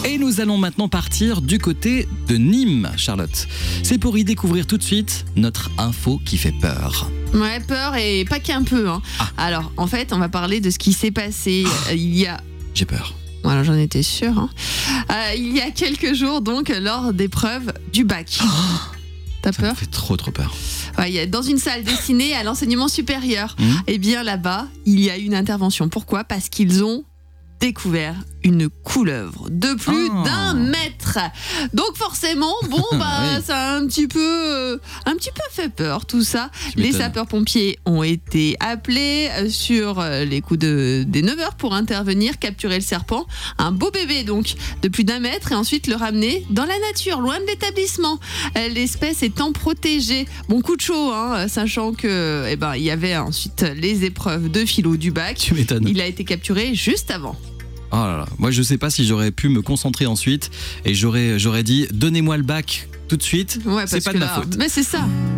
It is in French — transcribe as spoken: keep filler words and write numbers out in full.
Et nous allons maintenant partir du côté de Nîmes, Charlotte. C'est pour y découvrir tout de suite notre info qui fait peur. Ouais, peur et pas qu'un peu. Hein. Ah. Alors, en fait, on va parler de ce qui s'est passé euh, il y a... J'ai peur. Voilà, j'en étais sûre. Hein. Euh, il y a quelques jours, donc, lors d'épreuves du bac. Oh, T'as Ça peur me fait trop trop peur. Ouais, dans une salle destinée à l'enseignement supérieur. Mmh. Eh bien, là-bas, il y a eu une intervention. Pourquoi ? Parce qu'ils ont découvert une couleuvre de plus Oh. d'un mètre. Donc forcément, bon bah Oui. ça a un petit peu, euh, un petit peu fait peur tout ça. Tu Les m'étonnes. sapeurs-pompiers ont été appelés euh, sur euh, les coups de des neuf heures pour intervenir, capturer le serpent, un beau bébé donc de plus d'un mètre et ensuite le ramener dans la nature, loin de l'établissement. Euh, L'espèce étant protégée. Bon coup de chaud, hein, sachant que eh ben il y avait ensuite les épreuves de philo du bac. Tu m'étonnes. Il a été capturé juste avant. Oh là là. Moi, je sais pas si j'aurais pu me concentrer ensuite et j'aurais, j'aurais dit donnez-moi le bac tout de suite. Ouais, c'est parce pas que de ma là- faute. Mais c'est ça.